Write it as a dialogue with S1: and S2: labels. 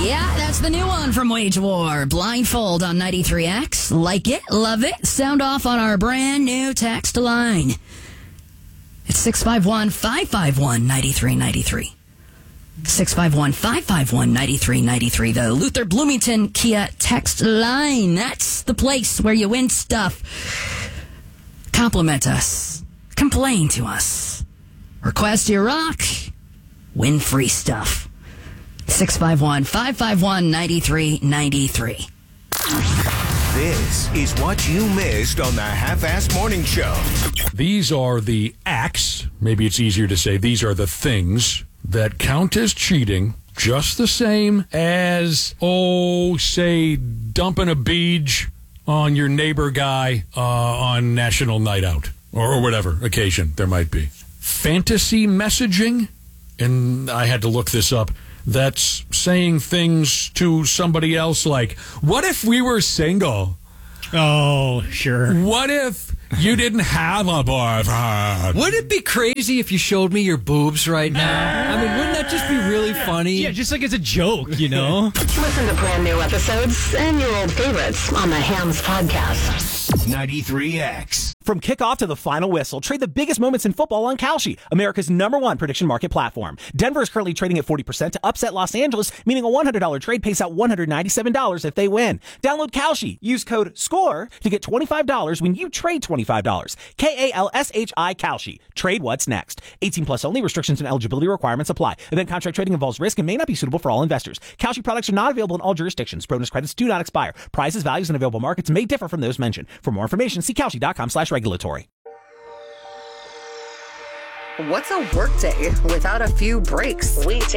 S1: Yeah, that's the new one from Wage War. Blindfold on 93X. Like it, love it. Sound off on our brand new text line. It's 651-551-9393. 651-551-9393. The Luther Bloomington Kia text line. That's the place where you win stuff. Compliment us. Complain to us. Request your rock. Win free stuff. 651-551-9393.
S2: This is what you missed on the Half-Assed Morning Show.
S3: These are the acts, maybe it's easier to say, these are the things that count as cheating just the same as, say, dumping a beach on your neighbor guy on National Night Out or whatever occasion there might be. Fantasy messaging, and I had to look this up, that's saying things to somebody else like, what if we were single?
S4: Oh, sure.
S3: What if you didn't have a boyfriend?
S5: Would it be crazy if you showed me your boobs right now? I mean, wouldn't that just be really funny?
S4: Yeah, just like it's a joke, you know?
S6: Listen to brand new episodes and your old favorites on the Hams Podcast.
S2: 93X.
S7: From kickoff to the final whistle, trade the biggest moments in football on Kalshi, America's #1 prediction market platform. Denver is currently trading at 40% to upset Los Angeles, meaning a $100 trade pays out $197 if they win. Download Kalshi. Use code SCORE to get $25 when you trade $25. KALSHI Kalshi. Trade what's next. 18 plus only. Restrictions and eligibility requirements apply. Event contract trading involves risk and may not be suitable for all investors. Kalshi products are not available in all jurisdictions. Bonus credits do not expire. Prices, values, and available markets may differ from those mentioned. For more information, see Kalshi.com/regulatory.
S8: What's a workday without a few breaks?